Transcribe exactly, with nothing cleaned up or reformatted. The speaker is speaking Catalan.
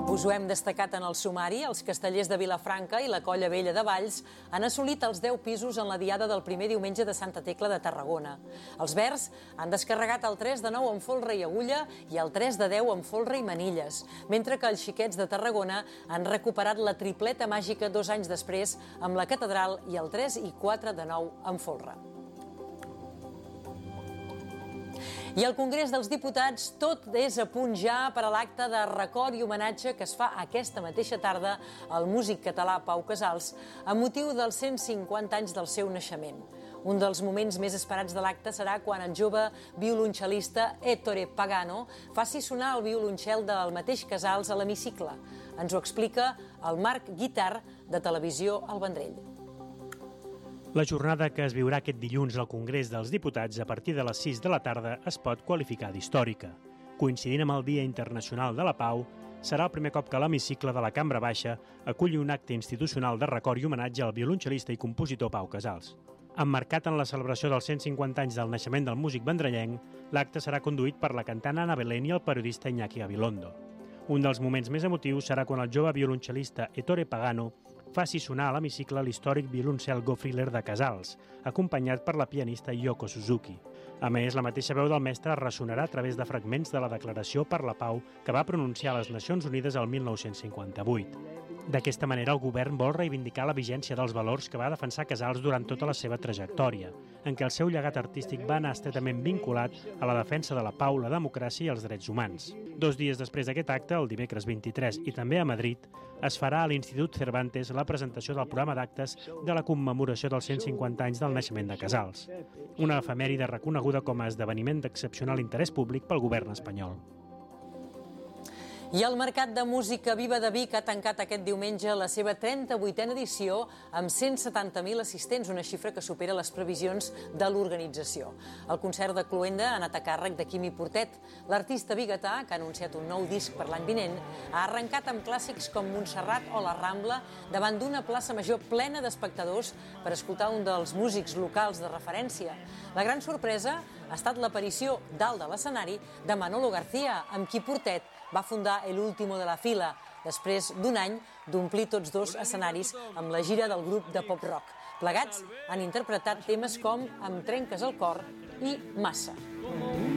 Us ho hem destacat en el sumari. Els Castellers de Vilafranca i la Colla Vella de Valls han assolit els deu pisos en la diada del primer diumenge de Santa Tecla de Tarragona. Els verds han descarregat el tres de nou amb folre i agulla i el tres de deu amb folre i manilles, mentre que els xiquets de Tarragona han recuperat la tripleta màgica dos anys després amb la catedral i el tres i quatre de nou amb folre. I al Congrés dels Diputats tot és a punt ja per a l'acte de record i homenatge que es fa aquesta mateixa tarda al músic català Pau Casals amb motiu dels cent cinquanta anys del seu naixement. Un dels moments més esperats de l'acte serà quan el jove violoncel·lista Ettore Pagano faci sonar el violoncel del mateix Casals a l'hemicicle. Ens ho explica el Marc Guitart, de Televisió El Vendrell. La jornada que es viurà aquest dilluns al Congrés dels Diputats a partir de les sis de la tarda es pot qualificar d'històrica. Coincidint amb el Dia Internacional de la Pau, serà el primer cop que l'hemicicle de la Cambra Baixa aculli un acte institucional de record i homenatge al violoncel·lista i compositor Pau Casals. Emmarcat en la celebració dels cent cinquanta anys del naixement del músic vendrellenc, l'acte serà conduït per la cantant Ana Belén i el periodista Iñaki Gabilondo. Un dels moments més emotius serà quan el jove violoncel·lista Ettore Pagano faci sonar a l'hemicicle l'històric violoncel Go-Friller de Casals, acompanyat per la pianista Yoko Suzuki. A més, la mateixa veu del mestre ressonarà a través de fragments de la Declaració per la Pau que va pronunciar a les Nacions Unides el mil nou-cents cinquanta-vuit. D'aquesta manera, el govern vol reivindicar la vigència dels valors que va defensar Casals durant tota la seva trajectòria, en què el seu llegat artístic va anar estretament vinculat a la defensa de la pau, la democràcia i els drets humans. Dos dies després d'aquest acte, el dimecres vint-i-tres i també a Madrid, es farà a l'Institut Cervantes la presentació del programa d'actes de la commemoració dels cent cinquanta anys del naixement de Casals, una efemèride reconeguda com a esdeveniment d'excepcional interès públic pel govern espanyol. I el Mercat de Música Viva de Vic ha tancat aquest diumenge la seva trenta-vuitena edició amb cent setanta mil assistents, una xifra que supera les previsions de l'organització. El concert de Cloenda ha anat a càrrec de Quimi Portet. L'artista biguetà, que ha anunciat un nou disc per l'any vinent, ha arrencat amb clàssics com Montserrat o La Rambla davant d'una plaça major plena d'espectadors per escoltar un dels músics locals de referència. La gran sorpresa ha estat l'aparició dalt de l'escenari de Manolo García, amb qui Portet va fundar El Último de la Fila, després d'un any d'omplir tots dos escenaris amb la gira del grup de pop-rock. Plegats han interpretat temes com Em trenques el cor i Massa.